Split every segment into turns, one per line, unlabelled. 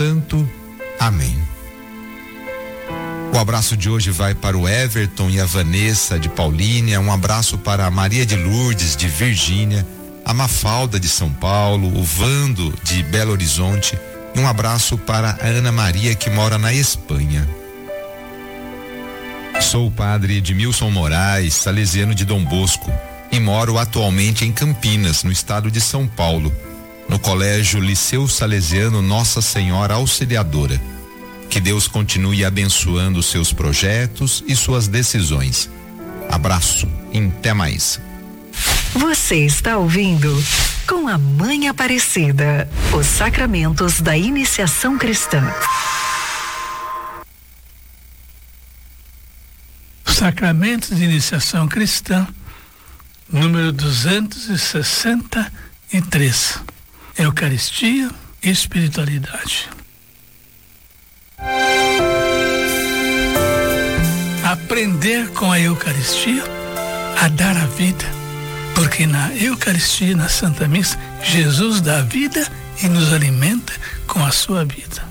Santo. Amém. O abraço de hoje vai para o Everton e a Vanessa de Paulínia, um abraço para a Maria de Lourdes de Virgínia, a Mafalda de São Paulo, o Vando de Belo Horizonte e um abraço para a Ana Maria que mora na Espanha. Sou o padre Edmilson Moraes, salesiano de Dom Bosco, e moro atualmente em Campinas, no estado de São Paulo, no Colégio Liceu Salesiano Nossa Senhora Auxiliadora. Que Deus continue abençoando seus projetos e suas decisões. Abraço e até mais.
Você está ouvindo Com a Mãe Aparecida, os sacramentos da iniciação cristã.
Sacramentos de iniciação cristã, número 263. Eucaristia e espiritualidade. Aprender com a Eucaristia a dar a vida, porque na Eucaristia, na Santa Missa, Jesus dá a vida e nos alimenta com a sua vida.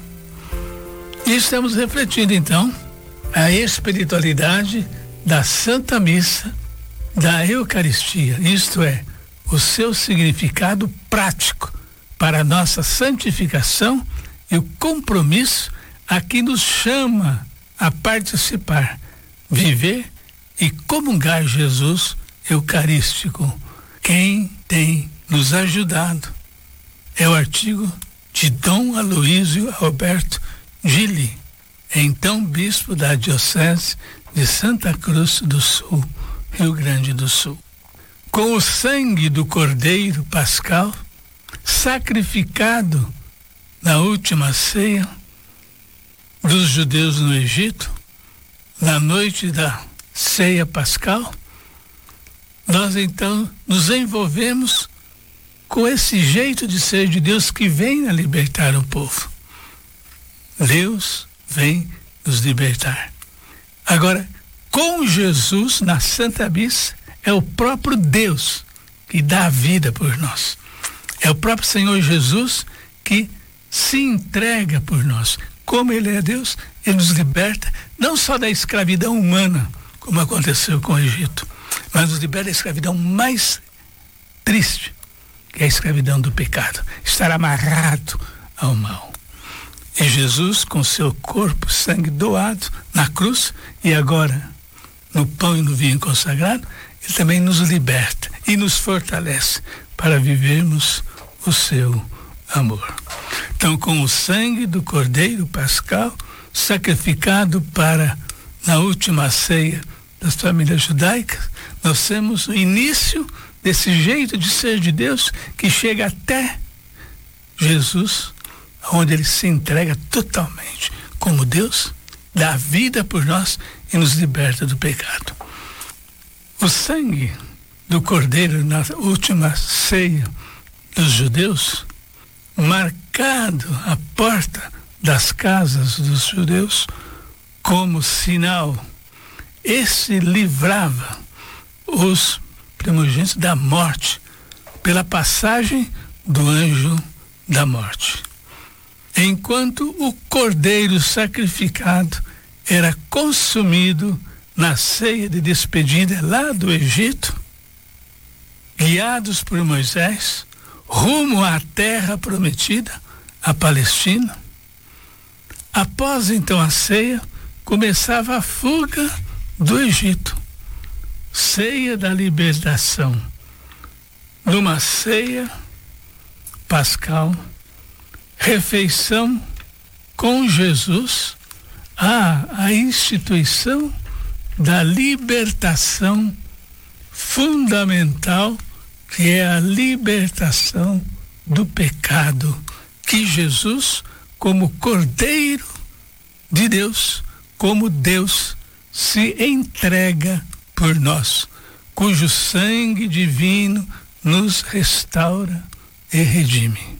E estamos refletindo então a espiritualidade da Santa Missa, da Eucaristia, isto é, o seu significado prático para a nossa santificação e o compromisso a que nos chama a participar, viver e comungar Jesus eucarístico. Quem tem nos ajudado é o artigo de Dom Aloísio Alberto Gili, então bispo da Diocese de Santa Cruz do Sul, Rio Grande do Sul. Com o sangue do Cordeiro Pascal, sacrificado na última ceia dos judeus no Egito, na noite da ceia pascal, nós então nos envolvemos com esse jeito de ser de Deus que vem a libertar o povo. Deus vem nos libertar. Agora, com Jesus na Santa Missa, é o próprio Deus que dá a vida por nós. É o próprio Senhor Jesus que se entrega por nós. Como Ele é Deus, Ele nos liberta não só da escravidão humana, como aconteceu com o Egito, mas nos liberta da escravidão mais triste, que é a escravidão do pecado, estar amarrado ao mal. E Jesus, com seu corpo, sangue doado na cruz e agora no pão e no vinho consagrado, Ele também nos liberta e nos fortalece para vivermos o seu amor. Então, com o sangue do Cordeiro Pascal, sacrificado para, na última ceia das famílias judaicas, nós temos o início desse jeito de ser de Deus que chega até Jesus, onde Ele se entrega totalmente como Deus, dá vida por nós e nos liberta do pecado. O sangue do Cordeiro na última ceia dos judeus, marcado à porta das casas dos judeus como sinal, esse livrava os primogênitos da morte pela passagem do anjo da morte. Enquanto o cordeiro sacrificado era consumido na ceia de despedida lá do Egito, guiados por Moisés, rumo à terra prometida, a Palestina. Após então a ceia, começava a fuga do Egito, ceia da libertação. Numa ceia pascal, refeição com Jesus, a instituição da libertação fundamental, que é a libertação do pecado, que Jesus, como Cordeiro de Deus, como Deus, se entrega por nós, cujo sangue divino nos restaura e redime.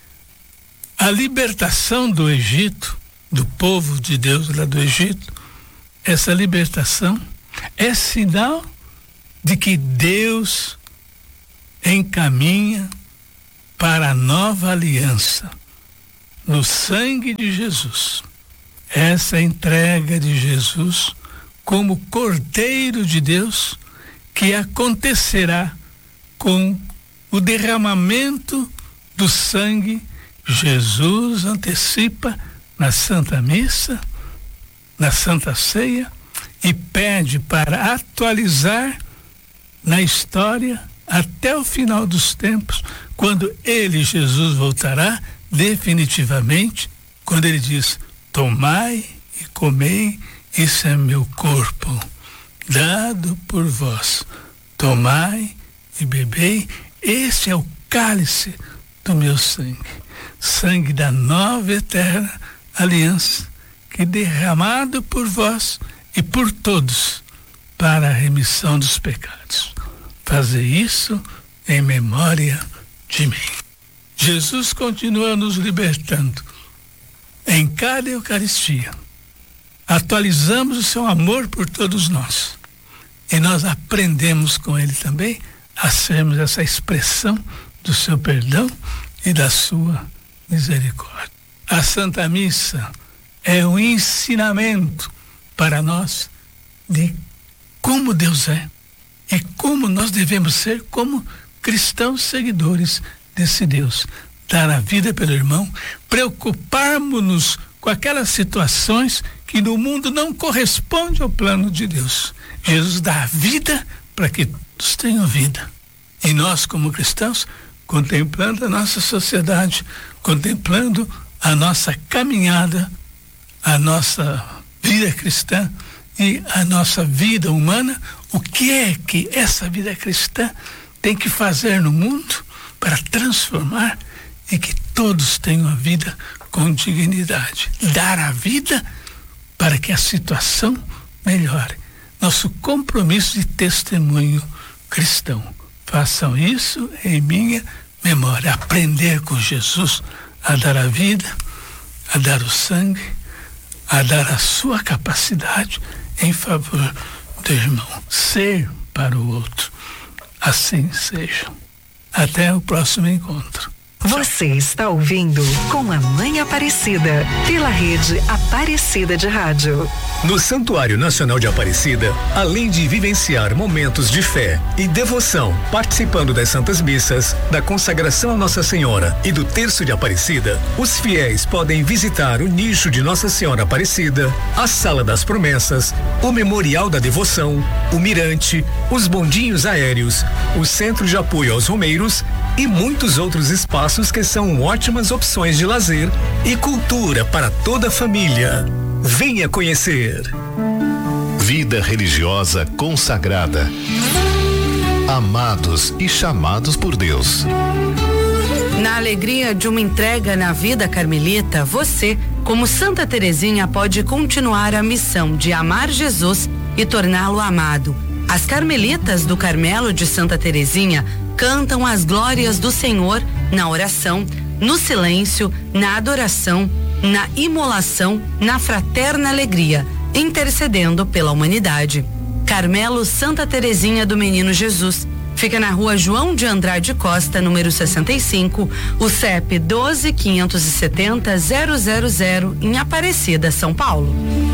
A libertação do Egito, do povo de Deus lá do Egito, essa libertação é sinal de que Deus encaminha para a nova aliança, no sangue de Jesus. Essa entrega de Jesus como Cordeiro de Deus, que acontecerá com o derramamento do sangue. Jesus antecipa na Santa Missa, na Santa Ceia, e pede para atualizar na história até o final dos tempos, quando ele, Jesus, voltará definitivamente, quando ele diz: tomai e comei, isso é meu corpo, dado por vós. Tomai e bebei, esse é o cálice do meu sangue, sangue da nova eterna aliança, que derramado por vós e por todos para a remissão dos pecados. Fazer isso em memória de mim. Jesus continua nos libertando em cada Eucaristia. Atualizamos o seu amor por todos nós. E nós aprendemos com ele também a sermos essa expressão do seu perdão e da sua misericórdia. A Santa Missa é um ensinamento para nós de como Deus é e como nós devemos ser como cristãos seguidores desse Deus. Dar a vida pelo irmão, preocuparmos-nos com aquelas situações que no mundo não correspondem ao plano de Deus. Jesus dá a vida para que todos tenham vida. E nós, como cristãos, contemplando a nossa sociedade, contemplando a nossa caminhada, a nossa vida cristã e a nossa vida humana, o que é que essa vida cristã tem que fazer no mundo para transformar e que todos tenham a vida com dignidade. Dar a vida para que a situação melhore. Nosso compromisso de testemunho cristão. Façam isso em minha memória. Aprender com Jesus a dar a vida, a dar o sangue, a dar a sua capacidade em favor do irmão. Ser para o outro. Assim seja. Até o próximo encontro.
Você está ouvindo Com a Mãe Aparecida, pela rede Aparecida de Rádio.
No Santuário Nacional de Aparecida, além de vivenciar momentos de fé e devoção, participando das Santas Missas, da consagração a Nossa Senhora e do Terço de Aparecida, os fiéis podem visitar o nicho de Nossa Senhora Aparecida, a Sala das Promessas, o Memorial da Devoção, o Mirante, os bondinhos aéreos, o Centro de Apoio aos Romeiros e muitos outros espaços que são ótimas opções de lazer e cultura para toda a família. Venha conhecer.
Vida religiosa consagrada. Amados e chamados por Deus.
Na alegria de uma entrega na vida carmelita, você, como Santa Teresinha, pode continuar a missão de amar Jesus e torná-lo amado. As carmelitas do Carmelo de Santa Teresinha cantam as glórias do Senhor na oração, no silêncio, na adoração, na imolação, na fraterna alegria, intercedendo pela humanidade. Carmelo Santa Teresinha do Menino Jesus. Fica na Rua João de Andrade Costa, número 65, o CEP 12.570.000, em Aparecida, São Paulo.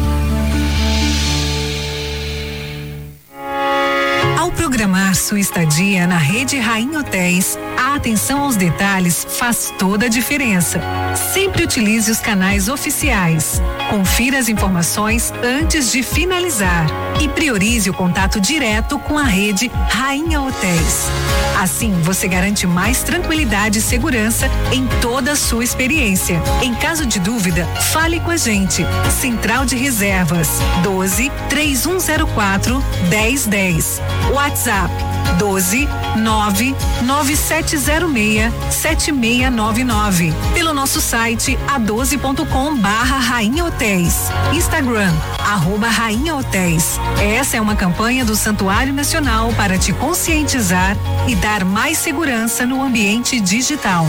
Ao programar sua estadia na rede Rainha Hotéis, a atenção aos detalhes faz toda a diferença. Sempre utilize os canais oficiais. Confira as informações antes de finalizar e priorize o contato direto com a rede Rainha Hotéis. Assim, você garante mais tranquilidade e segurança em toda a sua experiência. Em caso de dúvida, fale com a gente. Central de Reservas 12.3104.1010. WhatsApp 12.99706.7699. Pelo nosso site a12.com/Rainha Hotéis. Instagram @Rainha Hotéis. Essa é uma campanha do Santuário Nacional para te conscientizar e dar mais segurança no ambiente digital.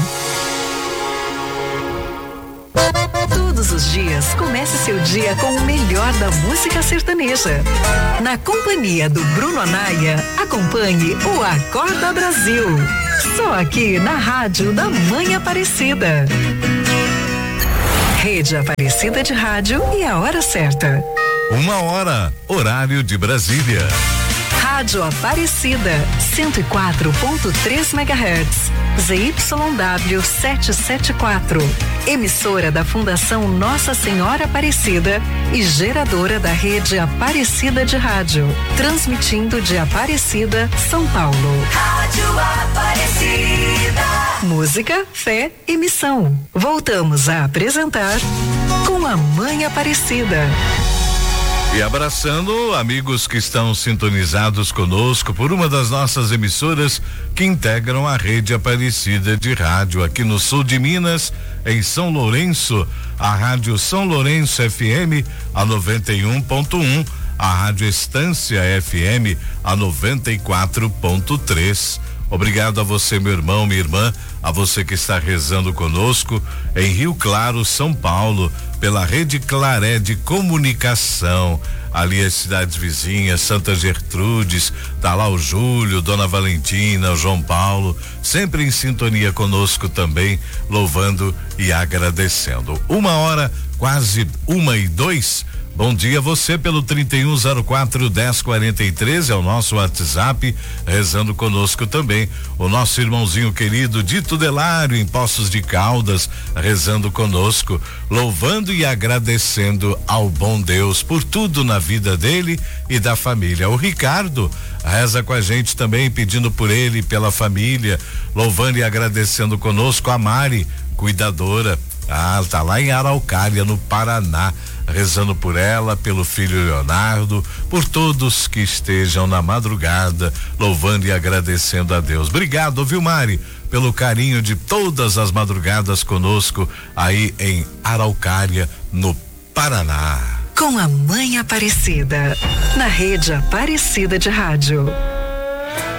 Todos os dias, comece seu dia com o melhor da música sertaneja. Na companhia do Bruno Anaia, acompanhe o Acorda Brasil. Só aqui na Rádio da Mãe Aparecida. Rede Aparecida de Rádio e a hora certa.
1h, horário de Brasília.
Rádio Aparecida, 104.3 MHz, ZYW 774. Emissora da Fundação Nossa Senhora Aparecida e geradora da Rede Aparecida de Rádio. Transmitindo de Aparecida, São Paulo.
Rádio Aparecida.
Música, fé e missão. Voltamos a apresentar Com a Mãe Aparecida.
E abraçando amigos que estão sintonizados conosco por uma das nossas emissoras que integram a Rede Aparecida de Rádio aqui no sul de Minas, em São Lourenço, a Rádio São Lourenço FM a 91.1, a Rádio Estância FM a 94.3. Obrigado a você, meu irmão, minha irmã, a você que está rezando conosco em Rio Claro, São Paulo, pela Rede Claré de Comunicação, ali as cidades vizinhas, Santa Gertrudes, tá lá o Júlio, Dona Valentina, o João Paulo, sempre em sintonia conosco também, louvando e agradecendo. 1h, quase 1h02. Bom dia a você pelo 3104-1043, é o nosso WhatsApp, rezando conosco também. O nosso irmãozinho querido Dito Delário, em Poços de Caldas, rezando conosco, louvando e agradecendo ao bom Deus por tudo na vida dele e da família. O Ricardo reza com a gente também, pedindo por ele e pela família, louvando e agradecendo conosco. A Mari, cuidadora, tá lá em Araucária, no Paraná, rezando por ela, pelo filho Leonardo, por todos que estejam na madrugada, louvando e agradecendo a Deus. Obrigado, viu, Mari, pelo carinho de todas as madrugadas conosco aí em Araucária, no Paraná.
Com a Mãe Aparecida, na Rede Aparecida de Rádio.